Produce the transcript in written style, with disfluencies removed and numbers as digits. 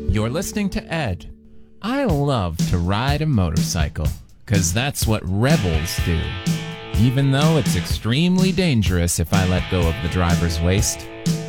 You're listening to Ed. I love to ride a motorcycle, 'cause that's what rebels do. Even though it's extremely dangerous if I let go of the driver's waist.